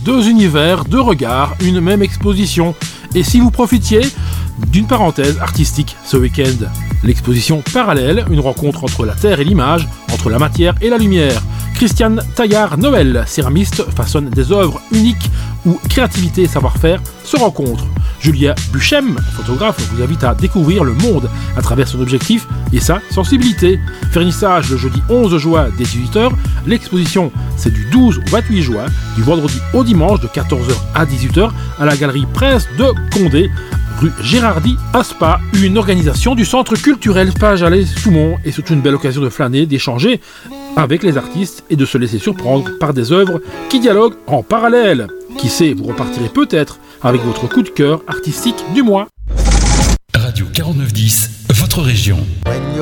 deux univers, deux regards, une même exposition. Et si vous profitiez d'une parenthèse artistique ce week-end, l'exposition Parallèle, une rencontre entre la terre et l'image, entre la matière et la lumière. Christiane Taillard-Noël, céramiste, façonne des œuvres uniques où créativité et savoir-faire se rencontrent. Julia Buchem, photographe, vous invite à découvrir le monde à travers son objectif et sa sensibilité. Vernissage le jeudi 11 juin dès 18h. L'exposition, c'est du 12 au 28 juin, du vendredi au dimanche de 14h à 18h à la galerie Prince de Condé, rue Gérardy à Spa, une organisation du centre culturel Spa-Jalais-Soumont, et c'est une belle occasion de flâner, d'échanger avec les artistes et de se laisser surprendre par des œuvres qui dialoguent en parallèle. Qui sait, vous repartirez peut-être avec votre coup de cœur artistique du mois. Radio 4910, votre région.